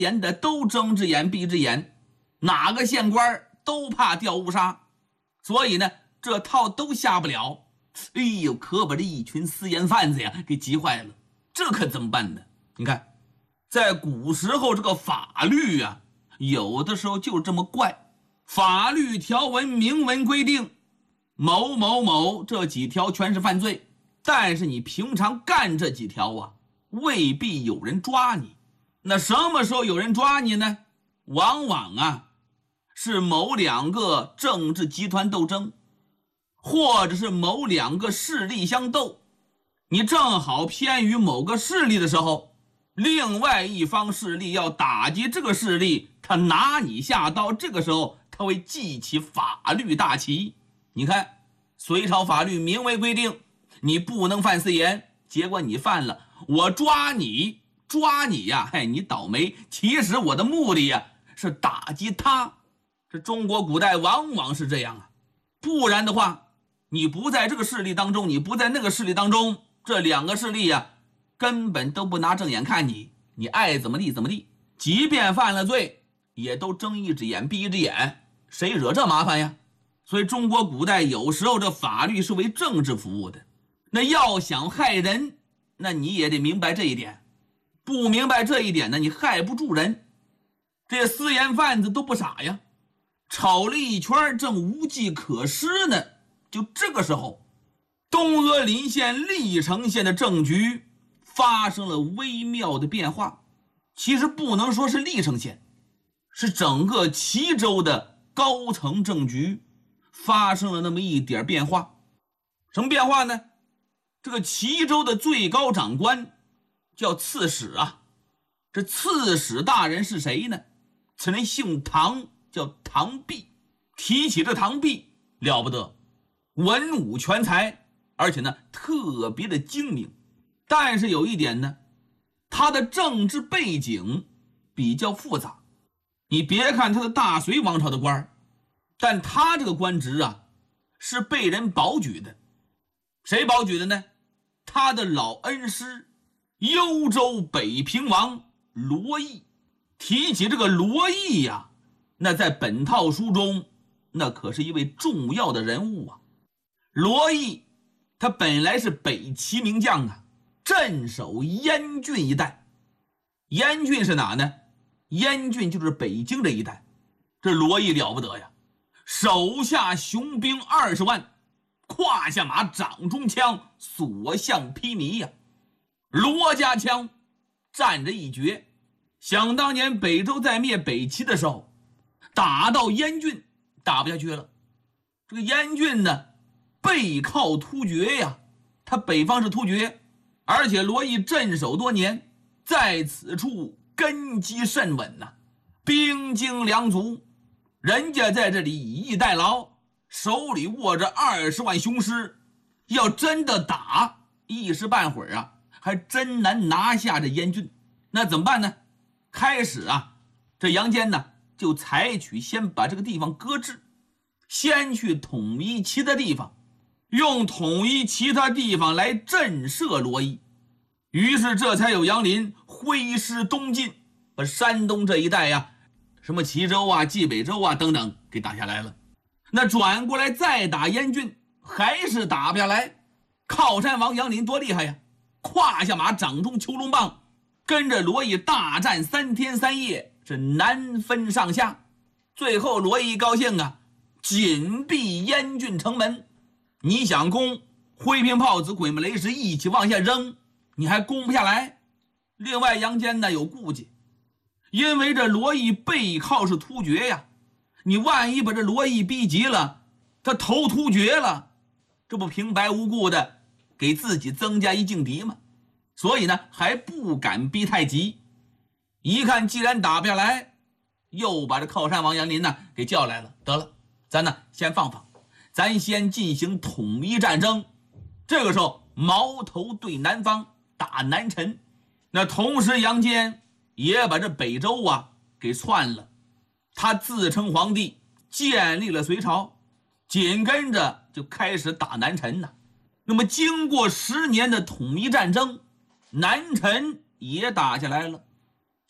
眼的都睁只眼闭只眼，哪个县官都怕掉乌纱，所以呢这套都下不了。哎呦，可把这一群私盐贩子呀给急坏了，这可怎么办呢？你看在古时候这个法律啊，有的时候就这么怪。法律条文明文规定某某某这几条全是犯罪，但是你平常干这几条啊，未必有人抓你。那什么时候有人抓你呢？往往啊是某两个政治集团斗争，或者是某两个势力相斗，你正好偏于某个势力的时候，另外一方势力要打击这个势力，他拿你下刀，这个时候他会记起法律大旗。你看隋朝法律明文规定你不能犯私盐，结果你犯了，我抓你呀，你倒霉。其实我的目的呀是打击他。这中国古代往往是这样啊，不然的话你不在这个势力当中，你不在那个势力当中，这两个势力呀根本都不拿正眼看你，你爱怎么地怎么地。即便犯了罪也都睁一只眼闭一只眼，谁惹这麻烦呀？所以中国古代有时候这法律是为政治服务的。那要想害人，那你也得明白这一点，不明白这一点呢，你害不住人。这私盐贩子都不傻呀，吵了一圈正无计可施呢，就这个时候东阿邻县历城县的政局发生了微妙的变化。其实不能说是历城县，是整个齐州的高层政局发生了那么一点变化。什么变化呢？这个齐州的最高长官叫刺史啊。这刺史大人是谁呢？此人姓唐，叫唐弼。提起这唐弼了不得，文武全才，而且呢特别的精明。但是有一点呢，他的政治背景比较复杂。你别看他的大隋王朝的官，但他这个官职啊是被人保举的。谁保举的呢？他的老恩师幽州北平王罗毅。提起这个罗毅呀，那在本套书中那可是一位重要的人物啊。罗毅他本来是北齐名将啊，镇守燕郡一带。燕郡是哪呢？燕郡就是北京这一带。这罗毅了不得呀，手下雄兵20万，胯下马，掌中枪，所向披靡呀。罗家枪占着一绝。想当年北周在灭北齐的时候，打到燕郡打不下去了，这个燕郡呢背靠突厥呀，他北方是突厥，而且罗毅镇守多年，在此处根基甚稳呐，兵精粮足。人家在这里以逸待劳，手里握着20万雄师，要真的打，一时半会儿啊还真难拿下这燕郡。那怎么办呢？开始啊这杨坚呢就采取先把这个地方搁置，先去统一其他地方，用统一其他地方来震慑罗毅。于是这才有杨林挥师东进，把山东这一带呀，什么齐州啊、冀北州啊等等给打下来了。那转过来再打燕郡，还是打不下来。靠山王杨林多厉害呀，胯下马，掌中求龙棒，跟着罗毅大战3天3夜，是难分上下。最后罗毅高兴啊，紧闭燕郡城门。你想攻，灰瓶炮子、鬼木雷石一起往下扔，你还攻不下来。另外杨坚呢有顾忌，因为这罗毅背靠是突厥呀，你万一把这罗毅逼急了，他投突厥了，这不平白无故的给自己增加一劲敌吗？所以呢还不敢逼太急。一看既然打不下来，又把这靠山王杨林呢给叫来了。得了，咱呢先放放，咱先进行统一战争。这个时候矛头对南方，打南陈。那同时杨坚也把这北周啊给篡了，他自称皇帝，建立了隋朝，紧跟着就开始打南陈了。那么经过10年的统一战争，南陈也打下来了。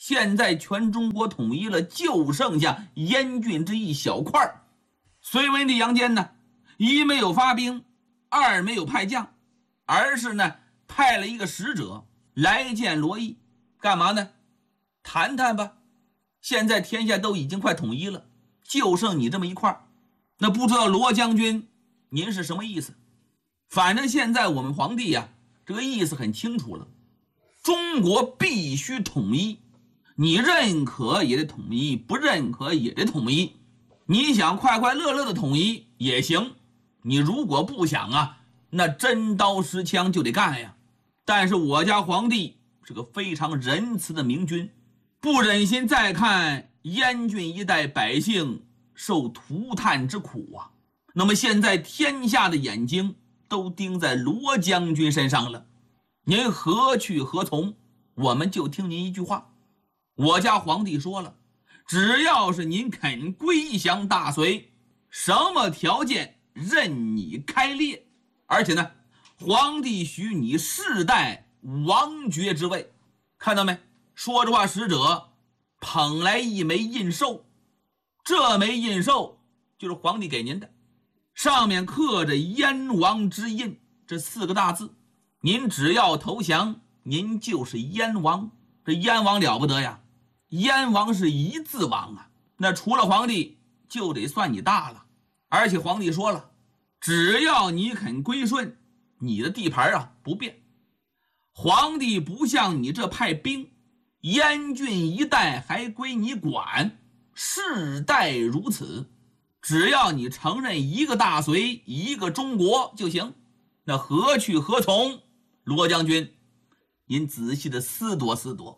现在全中国统一了，就剩下燕郡这一小块。隋文帝杨坚呢，一没有发兵，二没有派将，而是呢派了一个使者来见罗毅，干嘛呢？谈谈吧。现在天下都已经快统一了，就剩你这么一块，那不知道罗将军您是什么意思？反正现在我们皇帝呀，这个意思很清楚了，中国必须统一，你认可也得统一，不认可也得统一。你想快快乐乐的统一也行，你如果不想啊，那真刀实枪就得干呀。但是我家皇帝是个非常仁慈的明君，不忍心再看燕郡一带百姓受涂炭之苦啊。那么现在天下的眼睛都盯在罗将军身上了，您何去何从？我们就听您一句话。我家皇帝说了，只要是您肯归降大隋，什么条件任你开列，而且呢，皇帝许你世代王爵之位。看到没？说着话，使者捧来一枚印绶，这枚印绶就是皇帝给您的，上面刻着燕王之印这4个大字，您只要投降，您就是燕王。这燕王了不得呀，燕王是一字王啊，那除了皇帝就得算你大了。而且皇帝说了，只要你肯归顺，你的地盘啊不变。皇帝不像你这派兵，燕郡一带还归你管，世代如此。只要你承认一个大隋，一个中国就行。那何去何从？罗将军，您仔细的思度思度。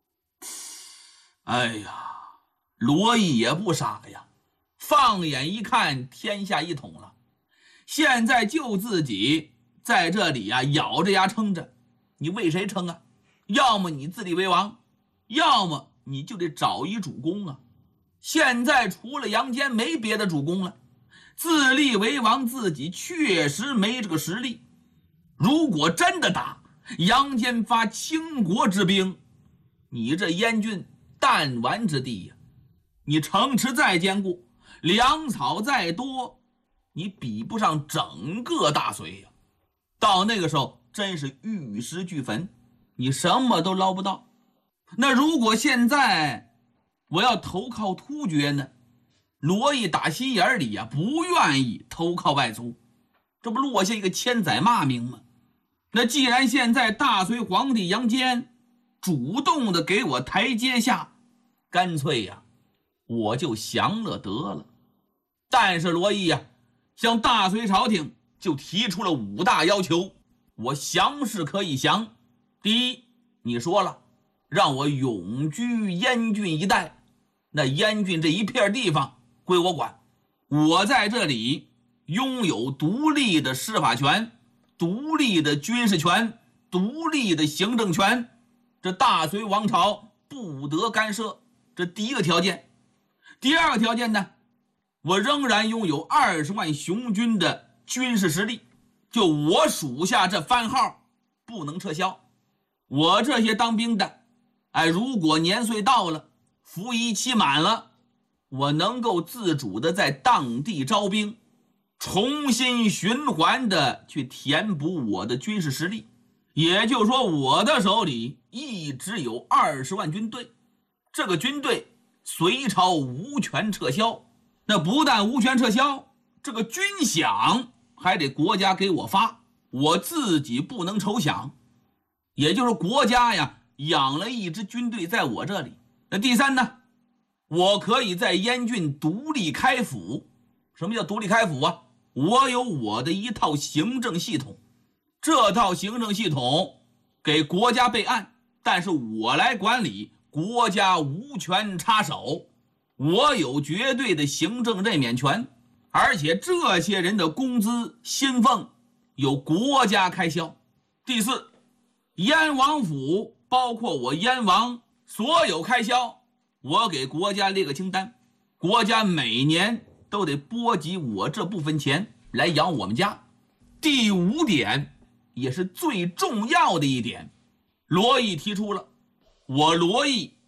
哎呀，罗毅也不傻呀，放眼一看，天下一统了，现在就自己在这里啊咬着牙撑着。你为谁撑啊？要么你自立为王，要么你就得找一主公啊。现在除了杨坚没别的主公了，自立为王自己确实没这个实力。如果真的打，杨坚发倾国之兵，你这燕郡弹丸之地呀，你城池再坚固，粮草再多，你比不上整个大隋呀。到那个时候真是玉石俱焚，你什么都捞不到。那如果现在我要投靠突厥呢？罗毅打心眼里呀不愿意投靠外族，这不落下一个千载骂名吗？那既然现在大隋皇帝杨坚主动的给我台阶下，干脆呀我就降了得了。但是罗毅呀向大隋朝廷就提出了5大要求，我降是可以降。第一，你说了让我永居燕郡一带，那燕郡这一片地方归我管，我在这里拥有独立的司法权，独立的军事权，独立的行政权，这大隋王朝不得干涉，这第一个条件。第二个条件呢，我仍然拥有20万雄军的军事实力，就我属下这番号不能撤销。我这些当兵的，如果年岁到了，服役期满了，我能够自主的在当地招兵，重新循环的去填补我的军事实力。也就是说，我的手里一直有20万军队，这个军队隋朝无权撤销。那不但无权撤销，这个军饷还得国家给我发，我自己不能筹饷。也就是国家呀养了一支军队在我这里。那第三呢，我可以在燕郡独立开府。什么叫独立开府啊？我有我的一套行政系统，这套行政系统给国家备案，但是我来管理，国家无权插手，我有绝对的行政任免权，而且这些人的工资薪俸由国家开销。第四，燕王府包括我燕王所有开销，我给国家列个清单，国家每年都得拨给我这部分钱来养我们家。第5点也是最重要的一点，罗毅提出了，我罗毅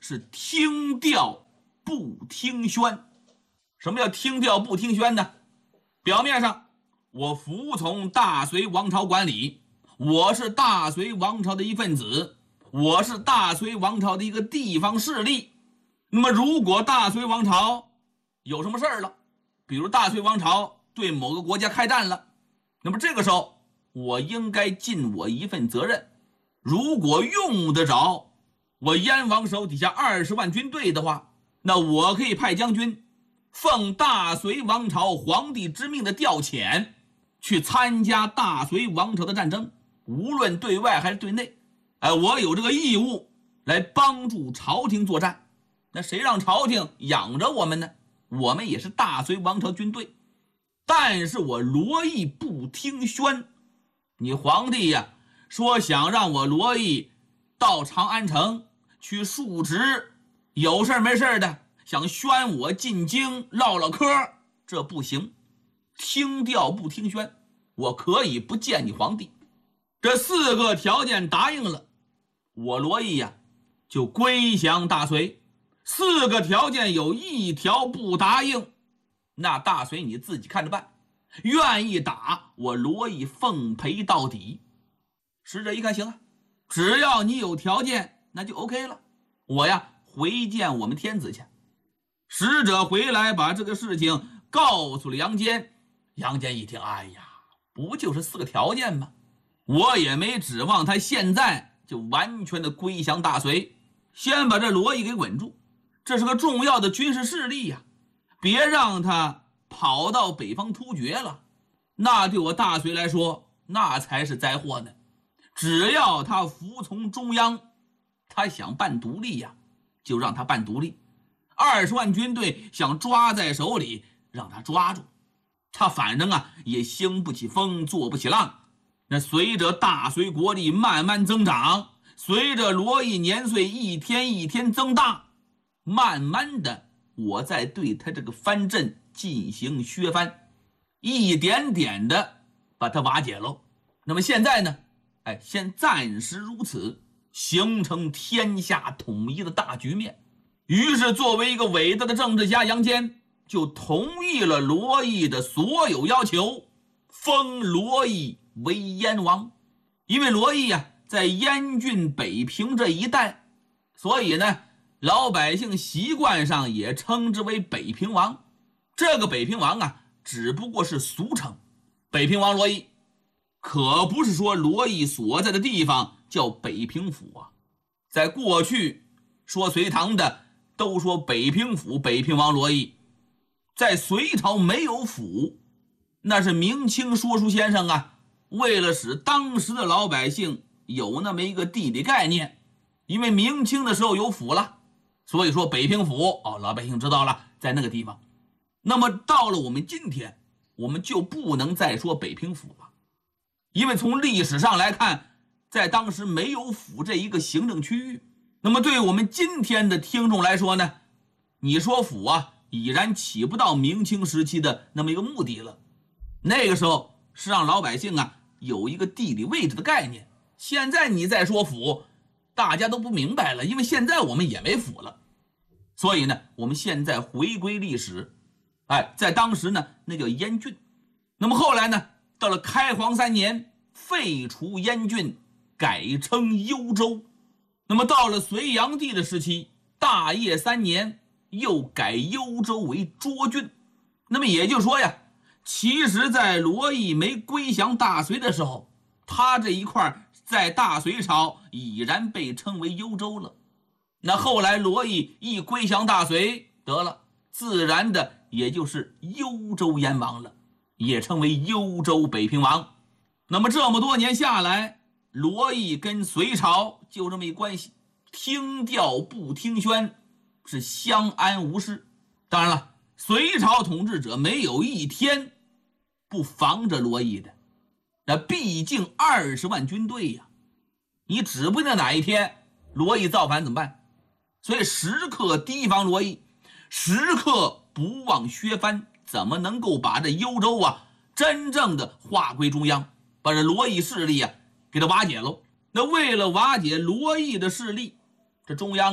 是听调不听宣。什么叫听调不听宣呢？表面上我服从大隋王朝管理，我是大隋王朝的一份子，我是大隋王朝的一个地方势力。那么如果大隋王朝有什么事儿了，比如大隋王朝对某个国家开战了，那么这个时候我应该尽我一份责任。如果用得着我燕王手底下20万军队的话，那我可以派将军奉大隋王朝皇帝之命的调遣，去参加大隋王朝的战争，无论对外还是对内。我有这个义务来帮助朝廷作战。那谁让朝廷养着我们呢？我们也是大隋王朝军队。但是我罗毅不听宣，你皇帝呀，说想让我罗毅到长安城去述职，有事没事的想宣我进京唠唠嗑，这不行。听调不听宣，我可以不见你皇帝。这4个条件答应了，我罗毅呀就归降大隋。4个条件有1条不答应，那大隋你自己看着办。愿意打，我罗毅奉陪到底。使者一看，行啊，只要你有条件，那就 OK 了。我呀回见我们天子去。使者回来把这个事情告诉了杨坚。杨坚一听，哎呀，不就是4个条件吗？我也没指望他现在就完全的归降大隋，先把这罗毅给稳住，这是个重要的军事势力呀，别让他跑到北方突厥了，那对我大隋来说那才是灾祸呢。只要他服从中央，他想办独立呀，就让他办独立。20万军队想抓在手里，让他抓住。他反正啊也兴不起风，做不起浪。那随着大隋国力慢慢增长，随着罗毅年岁一天一天增大，慢慢的我在对他这个藩镇进行削藩，一点点的把它瓦解喽。那么现在呢，先暂时如此，形成天下统一的大局面。于是作为一个伟大的政治家，杨坚就同意了罗毅的所有要求，封罗毅为燕王。因为罗毅呀在燕郡北平这一带，所以呢老百姓习惯上也称之为北平王。这个北平王啊只不过是俗称，北平王罗毅可不是说罗毅所在的地方叫北平府啊。在过去说隋唐的都说北平府北平王罗毅，在隋朝没有府，那是明清说书先生啊为了使当时的老百姓有那么一个地理概念，因为明清的时候有府了，所以说北平府老百姓知道了在那个地方。那么到了我们今天，我们就不能再说北平府了，因为从历史上来看，在当时没有府这一个行政区域。那么对我们今天的听众来说呢，你说府啊已然起不到明清时期的那么一个目的了。那个时候是让老百姓啊有一个地理位置的概念，现在你再说府，大家都不明白了，因为现在我们也没府了。所以呢我们现在回归历史，在当时呢那叫燕郡。那么后来呢到了开皇3年废除燕郡，改称幽州。那么到了隋炀帝的时期，大业3年又改幽州为涿郡。那么也就是说呀，其实在罗毅没归降大隋的时候，他这一块在大隋朝已然被称为幽州了。那后来罗毅一归降大隋，得了，自然的也就是幽州燕王了，也称为幽州北平王。那么这么多年下来，罗毅跟隋朝就这么一关系，听调不听宣，是相安无事。当然了，隋朝统治者没有一天不防着罗毅的，那毕竟20万军队呀，你指不定哪一天罗毅造反怎么办？所以时刻提防罗毅，时刻不忘削藩，怎么能够把这幽州啊真正的划归中央，把这罗毅势力啊给他瓦解喽。那为了瓦解罗毅的势力，这中央啊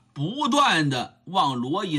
不断的往罗隐